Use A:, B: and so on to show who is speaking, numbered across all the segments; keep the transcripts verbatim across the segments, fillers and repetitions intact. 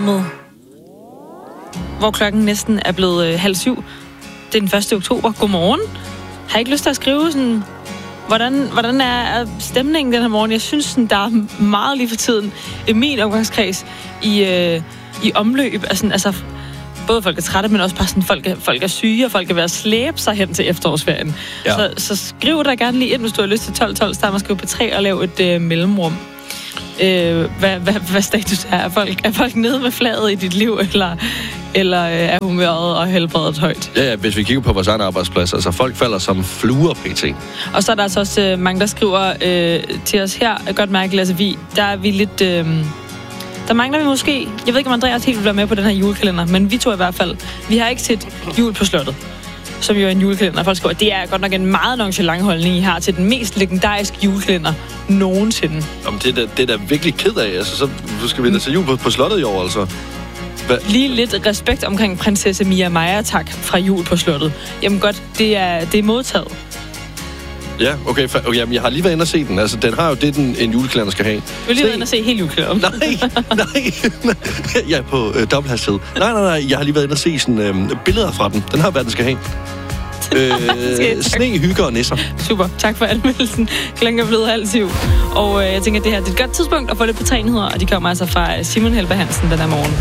A: programmet, hvor klokken næsten er blevet øh, halv syv. Det er den første oktober. Godmorgen. Har I ikke lyst til at skrive sådan, hvordan, hvordan er stemningen den her morgen? Jeg synes, sådan, der er meget lige for tiden i min omgangskreds i, øh, i omløb. Altså, altså, både folk er trætte, men også bare sådan, folk er, folk er syge, og folk er ved at slæbe sig hen til efterårsferien. Ja. Så, så skriv der gerne lige ind, hvis du har lyst til tolv tolv, start med at skrive P tre og lave et øh, mellemrum. Øh, hvad, hvad, hvad status er? Er folk, er folk nede med flaget i dit liv, eller, eller øh, er humøret og helbredet højt?
B: Ja, ja, hvis vi kigger på vores egen arbejdsplads, altså folk falder som fluer pt.
A: Og så er der altså også øh, mange, der skriver øh, til os her, jeg godt mærke, Lasse Vi, der er vi lidt... Øh, der mangler vi måske... Jeg ved ikke, om Andreas helt vil være med på den her julekalender, men vi to i hvert fald. Vi har ikke set Jul på Slottet, som jo er en julekalender. Folk skriver, det er godt nok en meget nonchalant holdning, I har til den mest legendariske julekalender nogensinde.
B: Jamen, det er da, det er da virkelig ked af. Altså, så skal vi da se jul på, på Slottet i år, altså. Hva? Lige
A: lidt respekt omkring prinsesse Mia Maja, tak, fra Jul på Slottet. Jamen godt, det er, det er modtaget.
B: Ja, okay. okay jamen, jeg har lige været inde og se den. Altså, den har jo det, den, en julekalender skal have.
A: Du har lige været inde og se hele julekalenderen.
B: Nej, nej. Jeg er på øh, dobbelthastighed. Nej, nej, nej. Jeg har lige været inde og se sådan, øh, billeder fra den. Den har hvad den skal have. Øh, sne, hygge og nisser.
A: Super, tak for anmeldelsen. Klokken er blevet halv syv. Og øh, jeg tænker, at det her det er et godt tidspunkt at få lidt på tre nyheder, og de kommer altså fra Simon Helber Hansen den her morgen.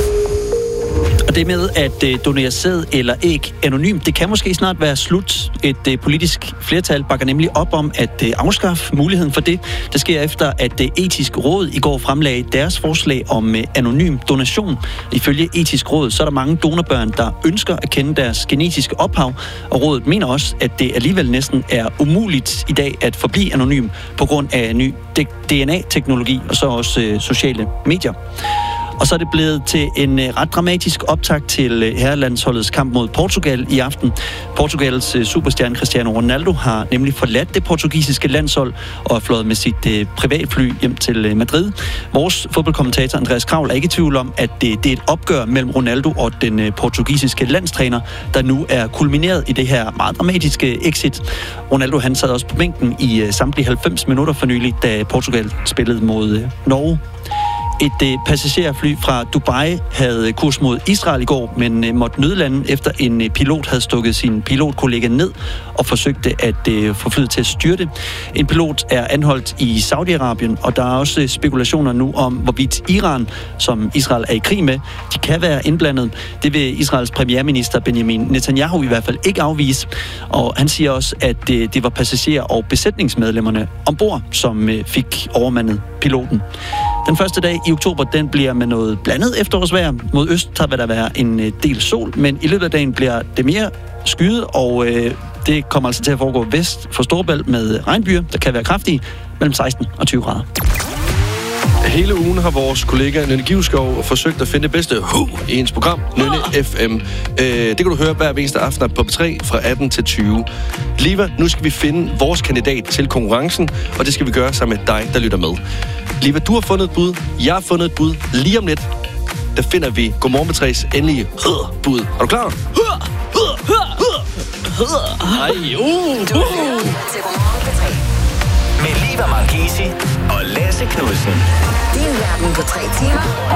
C: Og det med at øh, donere sæd eller æg anonymt, det kan måske snart være slut. Et øh, politisk flertal bakker nemlig op om at øh, afskaffe muligheden for det. Det sker efter, at det øh, Etisk Råd i går fremlagde deres forslag om øh, anonym donation. Ifølge Etisk Råd, så er der mange donorbørn, der ønsker at kende deres genetiske ophav, og rådet mener også, at det alligevel næsten er umuligt i dag at forblive anonym på grund af ny D N A-teknologi og så også øh, sociale medier. Og så er det blevet til en uh, ret dramatisk optakt til uh, herrelandsholdets kamp mod Portugal i aften. Portugals uh, superstjerne Cristiano Ronaldo har nemlig forladt det portugisiske landshold og er fløjet med sit uh, privatfly hjem til uh, Madrid. Vores fodboldkommentator Andreas Kravl er ikke i tvivl om, at uh, det er et opgør mellem Ronaldo og den uh, portugisiske landstræner, der nu er kulmineret i det her meget dramatiske exit. Ronaldo han sad også på bænken i uh, samtlige halvfems minutter for nylig, da Portugal spillede mod uh, Norge. Et øh, passagerfly fra Dubai havde kurs mod Israel i går, men øh, måtte nødlande efter en øh, pilot havde stukket sin pilotkollega ned og forsøgte at øh, få flyet til at styrte. En pilot er anholdt i Saudi-Arabien, og der er også øh, spekulationer nu om, hvorvidt Iran, som Israel er i krig med, de kan være indblandet. Det vil Israels premierminister Benjamin Netanyahu i hvert fald ikke afvise. Og han siger også, at øh, det var passagerer og besætningsmedlemmerne ombord, som øh, fik overmandet piloten. Den første dag i oktober, den bliver med noget blandet efterårsvejr. Mod øst der vil der være en del sol, men i løbet af dagen bliver det mere skyet, og øh, det kommer altså til at foregå vest for Storebælt med regnbyer, der kan være kraftige, mellem seksten og tyve grader.
B: Hele ugen har vores kollega Nynne Givskov forsøgt at finde det bedste hu i hendes program, Nynne F M. Øh, det kan du høre hver eneste aften på P tre fra atten til tyve. Liva, nu skal vi finde vores kandidat til konkurrencen, og det skal vi gøre sammen med dig, der lytter med. Liva, du har fundet et bud, jeg har fundet et bud. Lige om lidt, der finder vi Godmorgen P tre's endelige bud. Er du klar? Ej, uh,
D: du lytter til Godmorgen P tre med Liva Marchesi og Lasse Knudsen. Din verden på tre timer.